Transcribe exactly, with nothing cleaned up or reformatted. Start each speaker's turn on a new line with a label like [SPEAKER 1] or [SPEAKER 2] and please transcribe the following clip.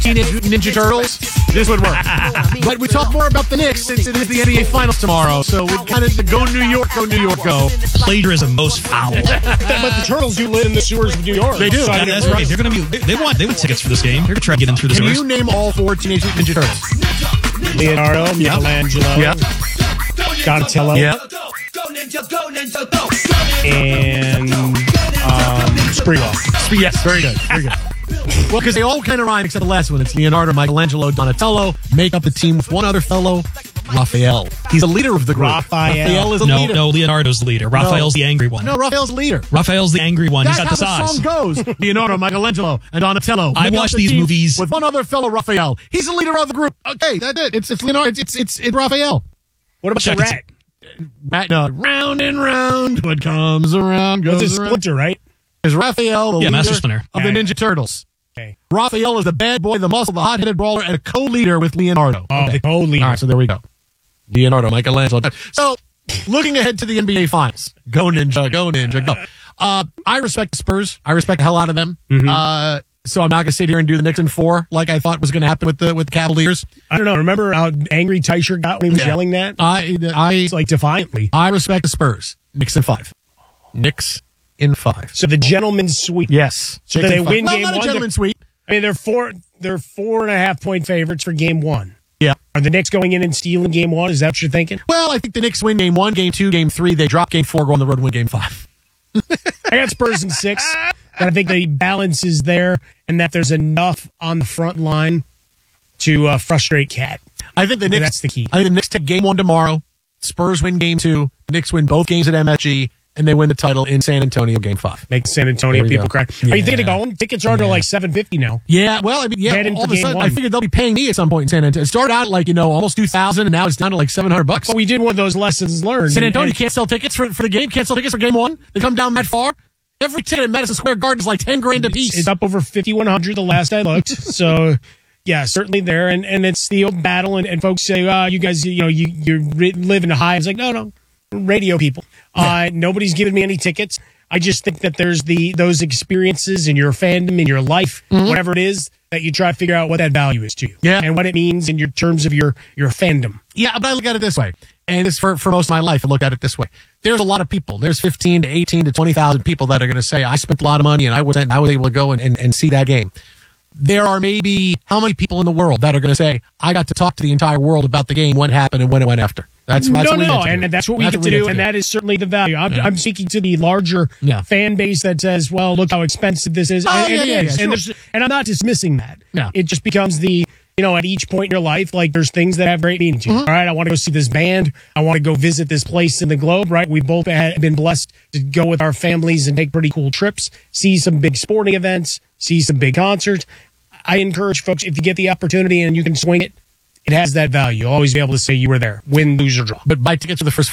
[SPEAKER 1] Teenage Mutant Ninja Turtles, this would work. But we talk more about the Knicks since it is the N B A Finals tomorrow. So we kind of go New York, go New York, go.
[SPEAKER 2] Plagiarism most foul.
[SPEAKER 3] But the Turtles do live in the sewers of New York.
[SPEAKER 1] They do.
[SPEAKER 3] So
[SPEAKER 2] Yeah, that's right. They're gonna be. They, they want. They want tickets for this game. They're gonna try to get in through the
[SPEAKER 1] Can
[SPEAKER 2] sewers.
[SPEAKER 1] you name all four Teenage Mutant Ninja Turtles?
[SPEAKER 3] Leonardo, Michelangelo,
[SPEAKER 1] Yep.
[SPEAKER 3] Donatello,
[SPEAKER 1] Yep.
[SPEAKER 3] and um, Sprewell.
[SPEAKER 1] Yes, very good. Very good. Well, because they all kind of rhyme except the last one. It's Leonardo, Michelangelo, Donatello. Make up the team with one other fellow, Raphael. He's the leader of the group.
[SPEAKER 3] Raphael.
[SPEAKER 1] Raphael is a
[SPEAKER 2] No,
[SPEAKER 1] leader.
[SPEAKER 2] no. Leonardo's the leader. Raphael's the angry one.
[SPEAKER 1] No, Raphael's the leader.
[SPEAKER 2] Raphael's the angry one.
[SPEAKER 1] That's
[SPEAKER 2] He's got the
[SPEAKER 1] how
[SPEAKER 2] size.
[SPEAKER 1] the song goes. Leonardo, Michelangelo, and Donatello.
[SPEAKER 2] I
[SPEAKER 1] Make up
[SPEAKER 2] watched
[SPEAKER 1] the
[SPEAKER 2] these
[SPEAKER 1] team
[SPEAKER 2] movies.
[SPEAKER 1] with one other fellow, Raphael. He's the leader of the group. Okay, that's it. It's it's Leonardo. It's it's it's, it's Raphael.
[SPEAKER 3] What about
[SPEAKER 2] Check
[SPEAKER 3] the
[SPEAKER 2] it.
[SPEAKER 3] rat?
[SPEAKER 1] Rat, no, round and round, what comes around goes
[SPEAKER 3] It's a
[SPEAKER 1] around.
[SPEAKER 3] Splinter, right?
[SPEAKER 1] Is Raphael the
[SPEAKER 2] Yeah,
[SPEAKER 1] leader
[SPEAKER 2] Master Splinter.
[SPEAKER 1] of the
[SPEAKER 3] Okay.
[SPEAKER 1] Ninja Turtles?
[SPEAKER 3] Okay.
[SPEAKER 1] Raphael is the bad boy, the muscle, the hot-headed brawler, and a co-leader with Leonardo.
[SPEAKER 3] Oh, the co-leader.
[SPEAKER 1] All right, so there we go. Leonardo, Michelangelo. So, looking ahead to the N B A Finals. Go Ninja, go Ninja, go. Uh, I respect the Spurs. I respect the hell out of them.
[SPEAKER 3] Mm-hmm.
[SPEAKER 1] Uh, so I'm not going to sit here and do the Knicks in four like I thought was going to happen with the with the Cavaliers.
[SPEAKER 3] I don't know. Remember how angry Teicher got when he was
[SPEAKER 1] Yeah.
[SPEAKER 3] yelling that?
[SPEAKER 1] I I
[SPEAKER 3] It's like defiantly.
[SPEAKER 1] I respect the Spurs. Knicks in five. Knicks in five.
[SPEAKER 3] So the gentleman's sweep.
[SPEAKER 1] Yes.
[SPEAKER 3] So
[SPEAKER 1] Knicks
[SPEAKER 3] they
[SPEAKER 1] in five.
[SPEAKER 3] win
[SPEAKER 1] well,
[SPEAKER 3] game
[SPEAKER 1] not a
[SPEAKER 3] one.
[SPEAKER 1] gentleman's sweep.
[SPEAKER 3] I mean, they're four. They're four and a half point favorites for game one.
[SPEAKER 1] Yeah.
[SPEAKER 3] Are the Knicks going in and stealing game one? Is that what you're thinking?
[SPEAKER 1] Well, I think the Knicks win game one, game two, game three. They drop game four, go on the road and win game five.
[SPEAKER 3] I got Spurs in six. But I think the balance is there, and that there's enough on the front line to uh, frustrate Cat.
[SPEAKER 1] I think the Knicks.
[SPEAKER 3] That's the key.
[SPEAKER 1] I think the Knicks take game one tomorrow. Spurs win game two. Knicks win both games at M S G, and they win the title in San Antonio game five.
[SPEAKER 3] Make San Antonio
[SPEAKER 1] There we
[SPEAKER 3] people
[SPEAKER 1] go.
[SPEAKER 3] cry.
[SPEAKER 1] Yeah.
[SPEAKER 3] Are you thinking of going? Tickets are to like seven fifty now.
[SPEAKER 1] Yeah, well, I mean, yeah.
[SPEAKER 3] Head into
[SPEAKER 1] All of a
[SPEAKER 3] game
[SPEAKER 1] sudden,
[SPEAKER 3] one.
[SPEAKER 1] I figured they'll be paying me at some point in San Antonio. It started out like you know almost two thousand, and now it's down to like seven hundred bucks.
[SPEAKER 3] But we did one of those lessons learned.
[SPEAKER 1] San
[SPEAKER 3] and-
[SPEAKER 1] Antonio
[SPEAKER 3] and
[SPEAKER 1] can't sell tickets for for the game. Can't sell tickets for game one. They come down that far. Every ticket at Madison Square Garden is like ten grand a piece.
[SPEAKER 3] It's up over fifty-one hundred the last I looked. So, yeah, certainly there. And and it's the old battle. And, and folks say, oh, you guys, you know, you, you're ri- living high. It's like, no, no, radio people. Uh, nobody's giving me any tickets. I just think that there's the those experiences in your fandom, in your life, whatever it is, that you try to figure out what that value is to you.
[SPEAKER 1] Yeah.
[SPEAKER 3] And what it means in your terms of your, your fandom.
[SPEAKER 1] Yeah, but I look at it this way, and it's for, for most of my life, I look at it this way. There's a lot of people. There's fifteen to eighteen to twenty thousand people that are going to say, I spent a lot of money and I was, and I was able to go and, and, and see that game. There are maybe how many people in the world that are going to say, I got to talk to the entire world about the game, what happened and when it went after. That's, that's
[SPEAKER 3] no,
[SPEAKER 1] what we
[SPEAKER 3] no,
[SPEAKER 1] get to
[SPEAKER 3] and
[SPEAKER 1] do.
[SPEAKER 3] that's what we
[SPEAKER 1] That's
[SPEAKER 3] get to
[SPEAKER 1] we
[SPEAKER 3] do, and that is certainly the value. I'm,
[SPEAKER 1] Yeah.
[SPEAKER 3] I'm speaking to the larger
[SPEAKER 1] Yeah.
[SPEAKER 3] fan base that says, "Well, look how expensive this is,"
[SPEAKER 1] Oh,
[SPEAKER 3] and,
[SPEAKER 1] yeah,
[SPEAKER 3] and it
[SPEAKER 1] yeah,
[SPEAKER 3] is.
[SPEAKER 1] yeah,
[SPEAKER 3] and,
[SPEAKER 1] sure.
[SPEAKER 3] there's- and I'm not dismissing that.
[SPEAKER 1] Yeah.
[SPEAKER 3] It just becomes the you know at each point in your life, like there's things that have great meaning to you.
[SPEAKER 1] Mm-hmm.
[SPEAKER 3] All right, I want to go see this band. I want to go visit this place in the globe. Right, we both had been blessed to go with our families and take pretty cool trips, see some big sporting events, see some big concerts. I encourage folks, if you get the opportunity and you can swing it, it has that value. You'll always be able to say you were there, win, lose, or draw.
[SPEAKER 1] But buy tickets for the first